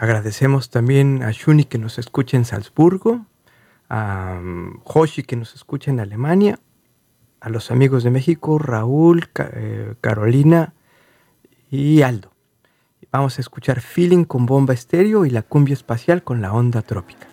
Agradecemos también a Shuni que nos escucha en Salzburgo, a Hoshi que nos escucha en Alemania, a los amigos de México, Raúl, Carolina y Aldo. Vamos a escuchar Feeling con Bomba Estéreo y la cumbia espacial con la onda trópica.